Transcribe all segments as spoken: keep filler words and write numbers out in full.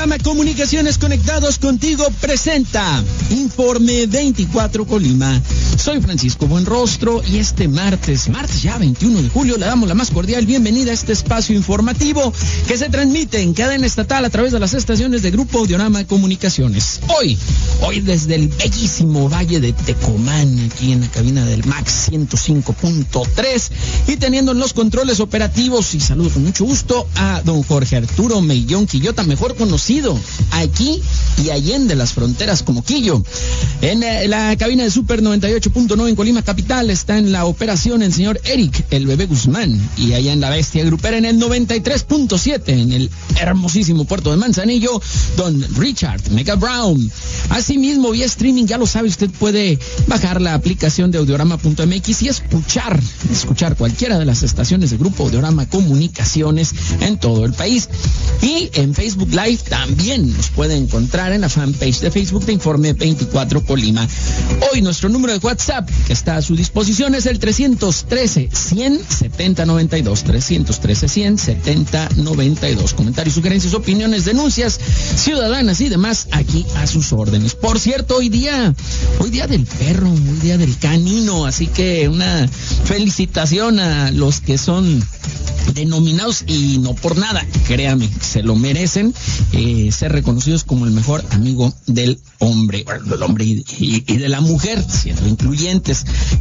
Audiorama Comunicaciones Conectados Contigo presenta Informe veinticuatro Colima. Soy Francisco Buenrostro y este martes, martes ya veintiuno de julio, le damos la más cordial bienvenida a este espacio informativo que se transmite en cadena estatal a través de las estaciones de Grupo Audiorama Comunicaciones. Hoy, hoy desde el bellísimo Valle de Tecomán, aquí en la cabina del Max ciento cinco punto tres y teniendo en los controles operativos, y saludo con mucho gusto a don Jorge Arturo Mellón Quillota, mejor conocido aquí y allende las fronteras como Quillo. En eh, la cabina de Super noventa y ocho punto nueve en Colima Capital está en la operación el señor Eric, el bebé Guzmán, y allá en la bestia grupera en el noventa y tres punto siete en el hermosísimo puerto de Manzanillo, don Richard Mega Brown. Asimismo, vía streaming, ya lo sabe, usted puede bajar la aplicación de audiorama punto m x y escuchar, escuchar cualquiera de las estaciones de Grupo Audiorama Comunicaciones en todo el país. Y en Facebook Live también nos puede encontrar en la fanpage de Facebook de Informe veinticuatro Colima. Hoy nuestro número de WhatsApp que está a su disposición es el trescientos trece, cien, setenta, noventa y dos, trescientos trece, cien, setenta, noventa y dos. Comentarios, sugerencias, opiniones, denuncias ciudadanas y demás aquí a sus órdenes. Por cierto, hoy día, hoy día del perro, hoy día del canino, así que una felicitación a los que son denominados, y no por nada, créame, se lo merecen, eh, ser reconocidos como el mejor amigo del hombre, del hombre y, y, y de la mujer, siendo incluyentes.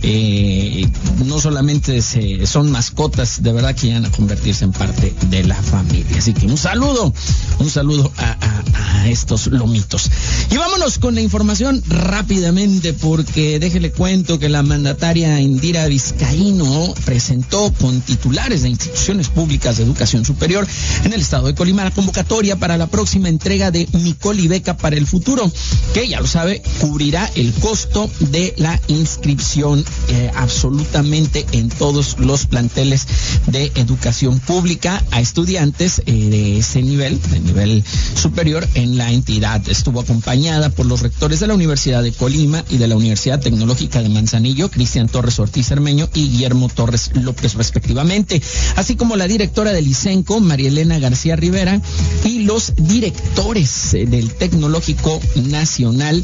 Eh, no solamente se, son mascotas, de verdad que van a convertirse en parte de la familia. Así que un saludo, un saludo a, a, a estos lomitos. Y vámonos con la información rápidamente, porque déjele cuento que la mandataria Indira Vizcaíno presentó con titulares de instituciones públicas de educación superior en el estado de Colima la convocatoria para la próxima entrega de Mi Colibeca para el Futuro, que ya lo sabe, cubrirá el costo de la inscripción eh, absolutamente en todos los planteles de educación pública a estudiantes eh, de ese nivel, de nivel superior en la entidad. Estuvo acompañada por los rectores de la Universidad de Colima y de la Universidad Tecnológica de Manzanillo, Cristian Torres Ortiz Cermeño y Guillermo Torres López respectivamente, así como la directora del ICENCO, María Elena García Rivera, y los directores eh, del Tecnológico Nacional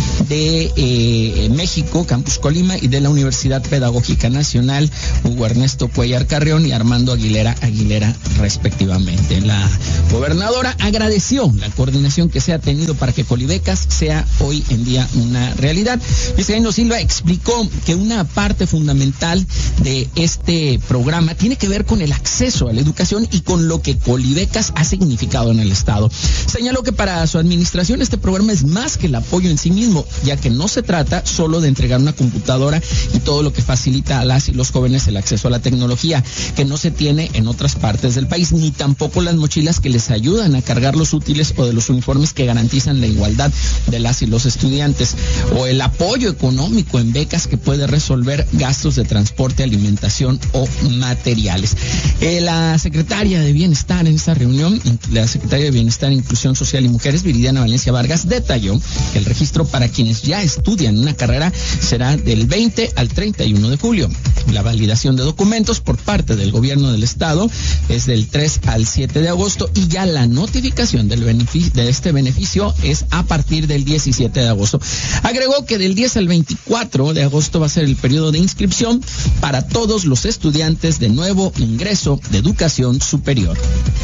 de eh, México, Campus Colima, y de la Universidad Pedagógica Nacional, Hugo Ernesto Cuellar Carrión y Armando Aguilera Aguilera respectivamente. La gobernadora agradeció la coordinación que se ha tenido para que Colibecas sea hoy en día una realidad. Vizcaíno Silva explicó que una parte fundamental de este programa tiene que ver con el acceso a la educación y con lo que Colibecas ha significado en el estado. Señaló que para su administración este programa es más que el apoyo en sí mismo, ya que no se trata solo de entregar una computadora y todo lo que facilita a las y los jóvenes el acceso a la tecnología, que no se tiene en otras partes del país, ni tampoco las mochilas que les ayudan a cargar los útiles o de los uniformes que garantizan la igualdad de las y los estudiantes, o el apoyo económico en becas que puede resolver gastos de transporte, alimentación o materiales. Eh, la secretaria de Bienestar en esta reunión, la secretaria de Bienestar, Inclusión Social y Mujeres, Viridiana Valencia Vargas, detalló que el registro para quienes ya estudian una carrera será del veinte al treinta y uno de julio. La validación de documentos por parte del gobierno del estado es del tres al siete de agosto y ya la notificación del beneficio, de este beneficio es a partir del diecisiete de agosto. Agregó que del diez al veinticuatro de agosto va a ser el periodo de inscripción para todos los estudiantes de nuevo ingreso de educación superior.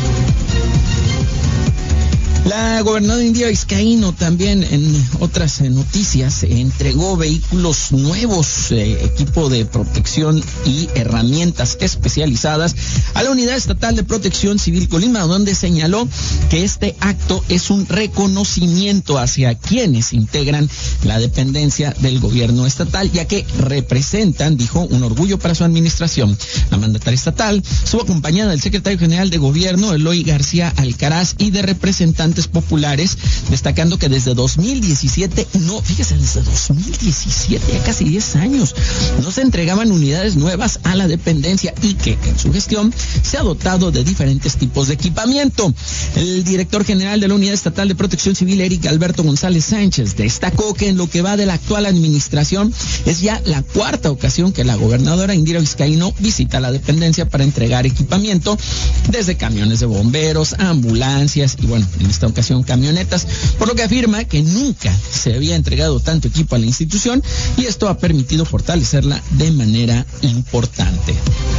La gobernadora Indira Vizcaíno también en otras eh, noticias eh, entregó vehículos nuevos, eh, equipo de protección y herramientas especializadas a la Unidad Estatal de Protección Civil Colima, donde señaló que este acto es un reconocimiento hacia quienes integran la dependencia del gobierno estatal, ya que representan, dijo, un orgullo para su administración. La mandataria estatal estuvo acompañada del secretario general de gobierno, Eloy García Alcaraz, y de representantes populares, destacando que desde dos mil diecisiete, no, fíjese, desde dos mil diecisiete, ya casi diez años, no se entregaban unidades nuevas a la dependencia y que en su gestión se ha dotado de diferentes tipos de equipamiento. El director general de la Unidad Estatal de Protección Civil, Eric Alberto González Sánchez, destacó que en lo que va de la actual administración es ya la cuarta ocasión que la gobernadora Indira Vizcaíno visita la dependencia para entregar equipamiento, desde camiones de bomberos, ambulancias y bueno, en esta ocasión camionetas, por lo que afirma que nunca se había entregado tanto equipo a la institución y esto ha permitido fortalecerla de manera importante.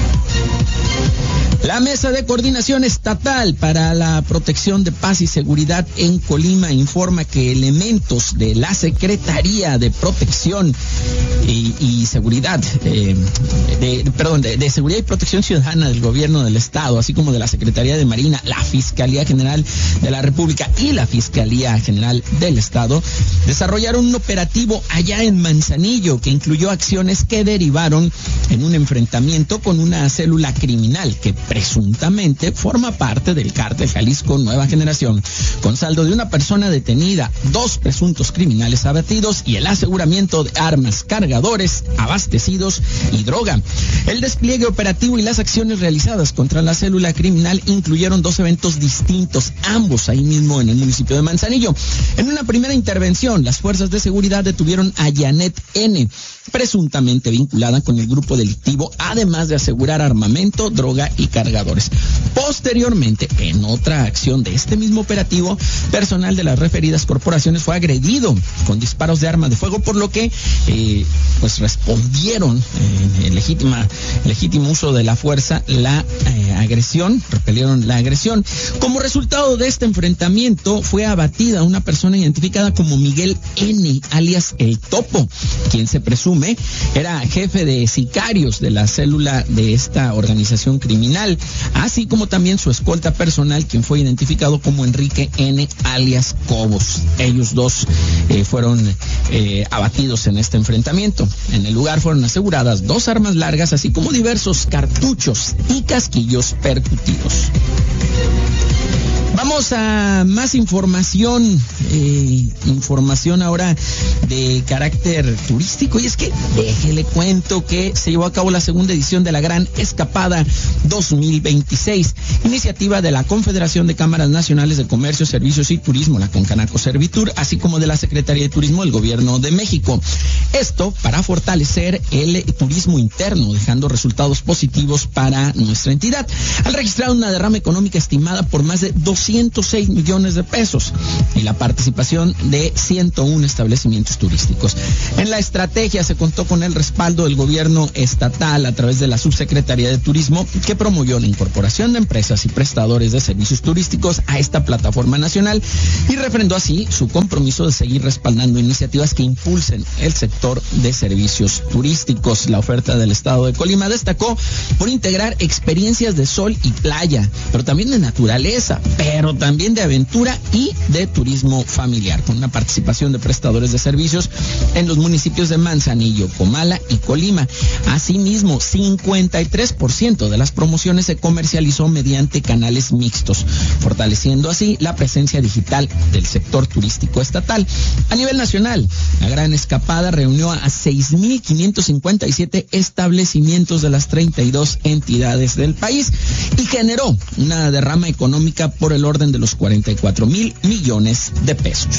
La Mesa de Coordinación Estatal para la Protección de Paz y Seguridad en Colima informa que elementos de la Secretaría de Protección y, y Seguridad, eh, de, perdón, de, de Seguridad y Protección Ciudadana del Gobierno del Estado, así como de la Secretaría de Marina, la Fiscalía General de la República y la Fiscalía General del Estado, desarrollaron un operativo allá en Manzanillo que incluyó acciones que derivaron en un enfrentamiento con una célula criminal que presuntamente forma parte del cártel Jalisco Nueva Generación, con saldo de una persona detenida, dos presuntos criminales abatidos y el aseguramiento de armas, cargadores, abastecidos y droga. El despliegue operativo y las acciones realizadas contra la célula criminal incluyeron dos eventos distintos, ambos ahí mismo en el municipio de Manzanillo. En una primera intervención, las fuerzas de seguridad detuvieron a Janet N., presuntamente vinculada con el grupo delictivo, además de asegurar armamento, droga y cargadores. Posteriormente, en otra acción de este mismo operativo, personal de las referidas corporaciones fue agredido con disparos de arma de fuego, por lo que eh, pues respondieron eh, en legítima, legítimo uso de la fuerza la eh, agresión, repelieron la agresión. Como resultado de este enfrentamiento, fue abatida una persona identificada como Miguel N., alias El Topo, quien se presume era jefe de sicarios de la célula de esta organización criminal, así como también su escolta personal, quien fue identificado como Enrique N., alias Cobos. Ellos dos eh, fueron eh, abatidos en este enfrentamiento. En el lugar fueron aseguradas dos armas largas, así como diversos cartuchos y casquillos percutidos. Vamos a más información, eh, información ahora de carácter turístico, y es que déjele cuento que se llevó a cabo la segunda edición de la Gran Escapada dos mil veintiséis, iniciativa de la Confederación de Cámaras Nacionales de Comercio, Servicios y Turismo, la Concanaco Servitur, así como de la Secretaría de Turismo del Gobierno de México. Esto para fortalecer el turismo interno, dejando resultados positivos para nuestra entidad, al registrar una derrama económica estimada por más de doscientos seis millones de pesos y la participación de ciento uno establecimientos turísticos. En la estrategia se contó con el respaldo del gobierno estatal a través de la Subsecretaría de Turismo, que promovió la incorporación de empresas y prestadores de servicios turísticos a esta plataforma nacional y refrendó así su compromiso de seguir respaldando iniciativas que impulsen el sector de servicios turísticos. La oferta del estado de Colima destacó por integrar experiencias de sol y playa, pero también de naturaleza, pero también de aventura y de turismo familiar, con una participación de prestadores de servicios en los municipios de Manzanillo, Comala y Colima. Asimismo, cincuenta y tres por ciento de las promociones se comercializó mediante canales mixtos, fortaleciendo así la presencia digital del sector turístico estatal. A nivel nacional, la Gran Escapada reunió a seis mil quinientos cincuenta y siete establecimientos de las treinta y dos entidades del país y generó una derrama económica por el orden de los cuarenta y cuatro mil millones de pesos.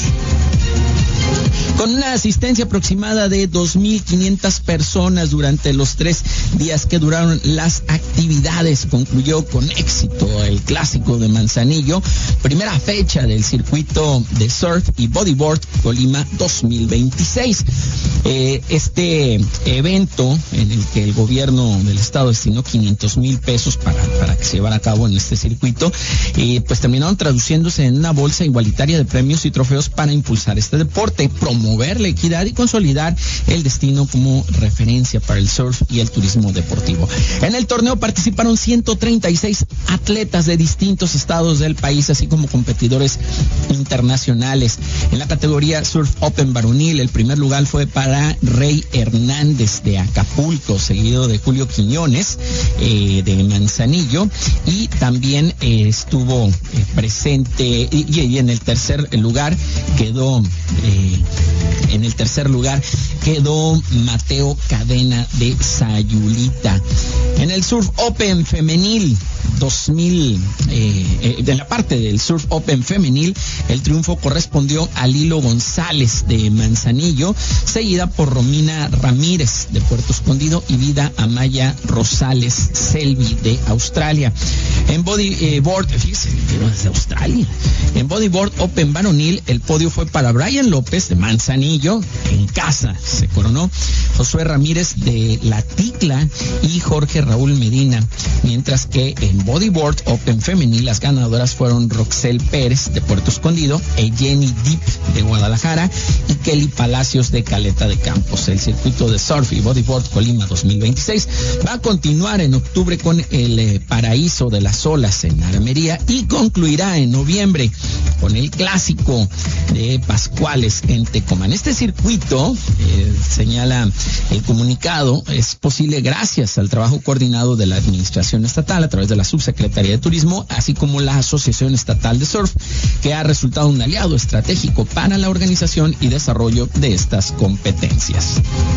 Con una asistencia aproximada de dos mil quinientas personas durante los tres días que duraron las actividades, concluyó con éxito el Clásico de Manzanillo, primera fecha del circuito de surf y bodyboard Colima dos mil veintiséis. Eh, este evento, en el que el gobierno del estado destinó quinientos mil pesos para, para que se llevara a cabo en este circuito, eh, pues terminaron traduciéndose en una bolsa igualitaria de premios y trofeos para impulsar este deporte, promover la equidad y consolidar el destino como referencia para el surf y el turismo deportivo. En el torneo participaron ciento treinta y seis atletas de distintos estados del país, así como competidores internacionales. En la categoría Surf Open varonil, el primer lugar fue para Rey Hernández de Acapulco, seguido de Julio Quiñones eh, de Manzanillo, y también eh, estuvo eh, presente y, y en el tercer lugar quedó eh, en el tercer lugar quedó Mateo Cadena de Sayulita. En el Surf Open Femenil dos mil, eh, eh, en la parte del Surf Open Femenil, el triunfo correspondió a Lilo González de Manzanillo, seguida por Romina Ramírez de Puerto Escondido y Vida Amaya Rosales Selvi de Australia. En bodyboard, fíjese, desde Australia. En bodyboard Open Varonil, el podio fue para Brian López de Manzanillo, en casa se coronó, Josué Ramírez de La Ticla y Jorge Raúl Medina, mientras que en bodyboard Open Femenil las ganadoras fueron Roxel Pérez de Puerto Escondido, e Jenny Deep de Guadalajara y Kelly Palacios de Caleta de Campos. El circuito de surf y bodyboard Colima dos mil veintiséis va a continuar en octubre con el eh, Paraíso de las Olas en Aramería y concluirá en noviembre con el Clásico de Pascuales en Tecomán. Este circuito, eh, señala el comunicado, es posible gracias al trabajo coordinado de la Administración Estatal a través de la Subsecretaría de Turismo, así como la Asociación Estatal de Surf, que ha resultado un aliado estratégico para la organización y desarrollo de estas competencias.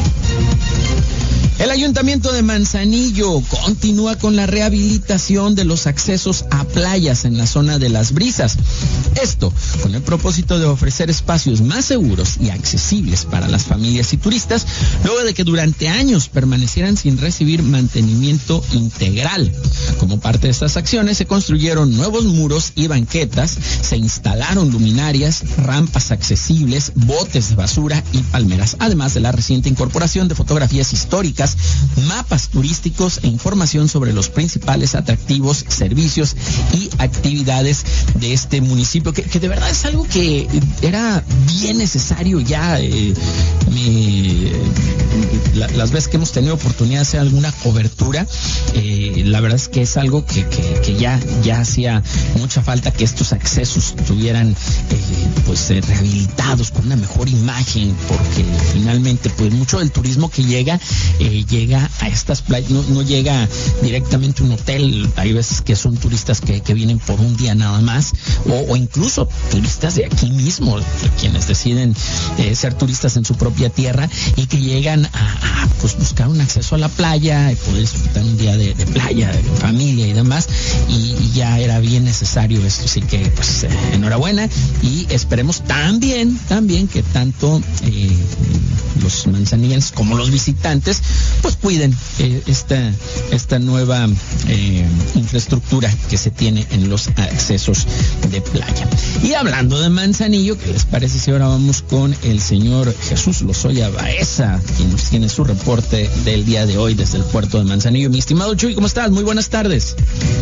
El Ayuntamiento de Manzanillo continúa con la rehabilitación de los accesos a playas en la zona de Las Brisas. Esto con el propósito de ofrecer espacios más seguros y accesibles para las familias y turistas, luego de que durante años permanecieran sin recibir mantenimiento integral. Como parte de estas acciones se construyeron nuevos muros y banquetas, se instalaron luminarias, rampas accesibles, botes de basura y palmeras, además de la reciente incorporación de fotografías históricas, mapas turísticos e información sobre los principales atractivos, servicios y actividades de este municipio, que, que de verdad es algo que era bien necesario ya. Eh, me, la, las veces que hemos tenido oportunidad de hacer alguna cobertura, eh, la verdad es que es algo que, que, que ya, ya hacía mucha falta, que estos accesos estuvieran eh, pues eh, rehabilitados con una mejor imagen, porque finalmente pues mucho del turismo que llega eh, llega a estas playas, no, no llega directamente a un hotel. Hay veces que son turistas que, que vienen por un día nada más, o, o incluso turistas de aquí mismo, quienes deciden eh, ser turistas en su propia tierra y que llegan a, a pues buscar un acceso a la playa y poder disfrutar un día de, de playa, de familia y demás, y, y ya era bien necesario esto. Así que pues eh, enhorabuena, y esperemos también, también que tanto eh, los manzanillenses como los visitantes pues cuiden eh, esta, esta nueva eh, infraestructura que se tiene en los accesos de playa. Y hablando de Manzanillo, ¿qué les parece si ahora vamos con el señor Jesús Lozoya Baeza, quien nos tiene su reporte del día de hoy desde el puerto de Manzanillo? Mi estimado Chuy, ¿cómo estás? Muy buenas tardes.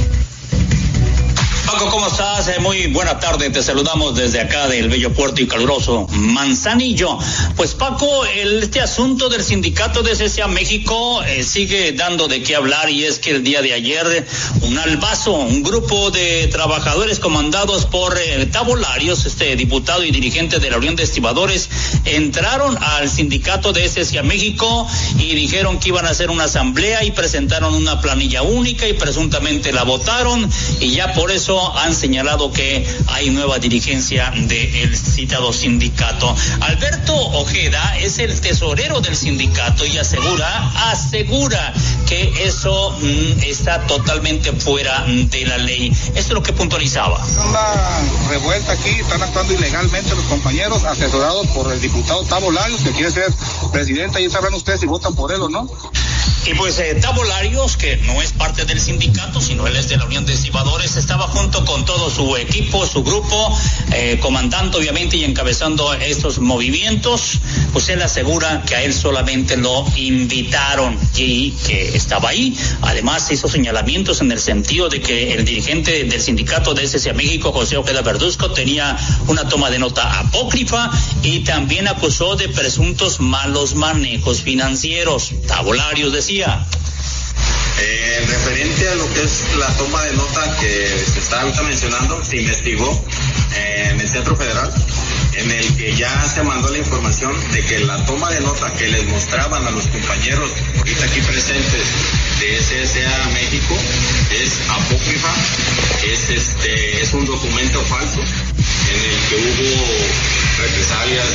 Paco, ¿cómo estás? Eh, muy buena tarde, te saludamos desde acá del bello puerto y caluroso Manzanillo. Pues Paco, el, este asunto del sindicato de C C A México eh, sigue dando de qué hablar, y es que el día de ayer un albazo, un grupo de trabajadores comandados por eh, Tabolarios, este diputado y dirigente de la Unión de Estibadores, entraron al sindicato de C C A México y dijeron que iban a hacer una asamblea y presentaron una planilla única y presuntamente la votaron, y ya por eso han señalado que hay nueva dirigencia del citado sindicato. Alberto Ojeda es el tesorero del sindicato y asegura, asegura que eso mm, está totalmente fuera de la ley. Esto es lo que puntualizaba. Una revuelta aquí, están actuando ilegalmente los compañeros, asesorados por el diputado Tabolarios, que quiere ser presidente, y sabrán ustedes si votan por él o no. Y pues eh, Tabolarios, que no es parte del sindicato, sino él es de la Unión de Estibadores, estaba junto con todo su equipo, su grupo, eh, comandando obviamente y encabezando estos movimientos. Pues él asegura que a él solamente lo invitaron y que estaba ahí. Además hizo señalamientos en el sentido de que el dirigente del sindicato de C C A México, José Ojeda Verduzco, tenía una toma de nota apócrifa y también acusó de presuntos malos manejos financieros. Tabolarios decía. Eh, referente a lo que es la toma de nota que se está ahorita mencionando, se investigó eh, en el Centro Federal, en el que ya se mandó la información de que la toma de nota que les mostraban a los compañeros ahorita aquí presentes de C C A México es apócrifa, es este es un documento falso en el que hubo represalias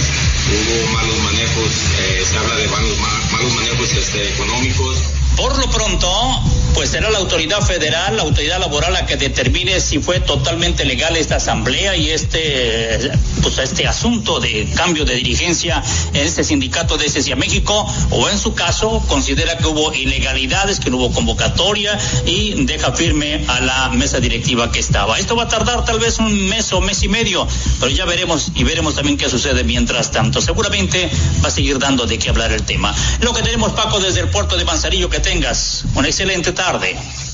hubo malos manejos, eh, se habla de malos, malos manejos este, económicos. Por lo pronto, pues será la autoridad federal, la autoridad laboral la que determine si fue totalmente legal esta asamblea y este, pues este asunto de cambio de dirigencia en este sindicato de C C A México, o en su caso considera que hubo ilegalidades, que no hubo convocatoria y deja firme a la mesa directiva que estaba. Esto va a tardar tal vez un mes o mes y medio, pero ya veremos y veremos también qué sucede mientras tanto. Seguramente va a seguir dando de qué hablar el tema. Lo que tenemos, Paco, desde el puerto de Manzanillo. Que tengas una excelente tarde.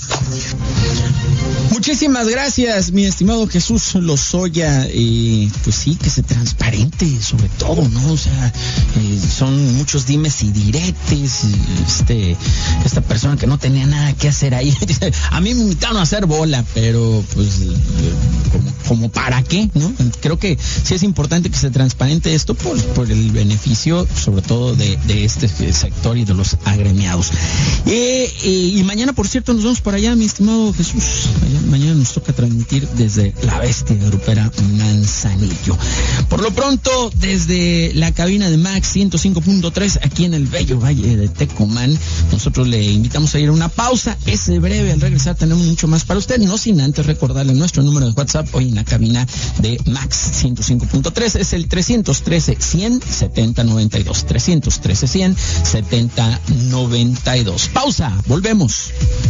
Muchísimas gracias, mi estimado Jesús Lozoya. Eh, pues sí, que se transparente, sobre todo, ¿no? O sea, eh, son muchos dimes y diretes. Este, esta persona que no tenía nada que hacer ahí. A mí me invitaron a hacer bola, pero pues, eh, como, como para qué, ¿no? Creo que sí es importante que se transparente esto por, por el beneficio, sobre todo, de, de este sector y de los agremiados. Eh, eh, y mañana, por cierto, nos vamos para allá, mi estimado Jesús. Allá, mañana nos toca transmitir desde la bestia grupera Manzanillo. Por lo pronto, desde la cabina de Max ciento cinco punto tres, aquí en el bello valle de Tecomán, nosotros le invitamos a ir a una pausa. Es breve, al regresar tenemos mucho más para usted, no sin antes recordarle nuestro número de WhatsApp hoy en la cabina de Max ciento cinco punto tres, es el tres uno tres, cien, setenta, noventa y dos, tres uno tres, cien, setenta, noventa y dos. Pausa, volvemos.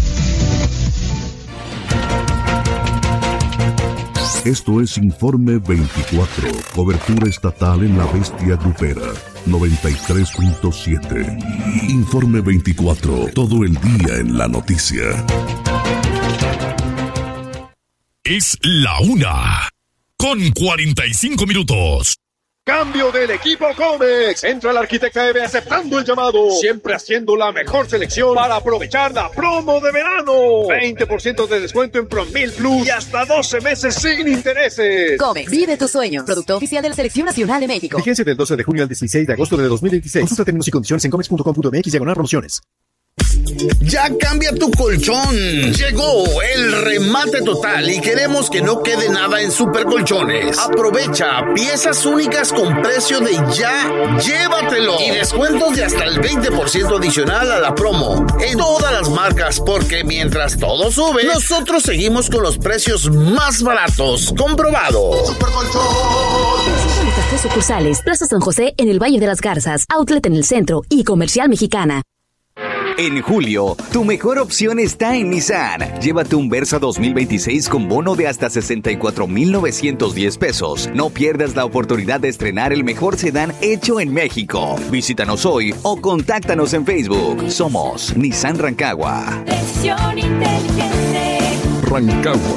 Esto es Informe veinticuatro, cobertura estatal en la bestia grupera, noventa y tres punto siete. Informe veinticuatro, todo el día en la noticia. Es la una, con cuarenta y cinco minutos. Cambio del equipo Comex. Entra la Arquitecta Eve aceptando el llamado. Siempre haciendo la mejor selección para aprovechar la promo de verano. veinte por ciento de descuento en Promil Plus y hasta doce meses sin intereses. Comex, vive tu sueño. Producto oficial de la Selección Nacional de México. Vigencia del doce de junio al dieciséis de agosto de dos mil veintiséis. Consulta términos y condiciones en comex punto com punto m x diagonal promociones. Ya cambia tu colchón. Llegó el remate total y queremos que no quede nada en Super Colchones. Aprovecha piezas únicas con precio de ya, llévatelo. Y descuentos de hasta el veinte por ciento adicional a la promo en todas las marcas, porque mientras todo sube, nosotros seguimos con los precios más baratos. Comprobado. Super Colchón. Visita nuestras tres sucursales: Plaza San José en el Valle de las Garzas, Outlet en el centro y Comercial Mexicana. En julio, tu mejor opción está en Nissan. Llévate un Versa dos mil veintiséis con bono de hasta sesenta y cuatro mil novecientos diez pesos. No pierdas la oportunidad de estrenar el mejor sedán hecho en México. Visítanos hoy o contáctanos en Facebook. Somos Nissan Rancagua. Versión inteligente. Rancagua.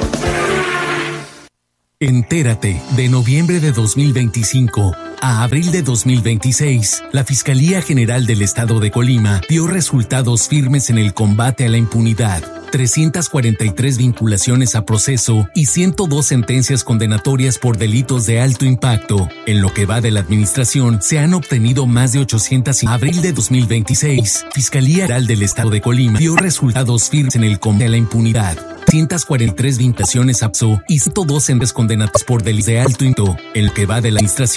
Entérate, de noviembre de dos mil veinticinco a abril de dos mil veintiséis, la Fiscalía General del Estado de Colima dio resultados firmes en el combate a la impunidad. trescientas cuarenta y tres vinculaciones a proceso y ciento dos sentencias condenatorias por delitos de alto impacto. En lo que va de la administración, se han obtenido más de ochocientos. Abril de dos mil veintiséis, Fiscalía General del Estado de Colima dio resultados firmes en el combate a la impunidad. trescientas cuarenta y tres vinculaciones a proceso y ciento dos sentencias condenatorias por delitos de alto impacto. En lo que va de la administración,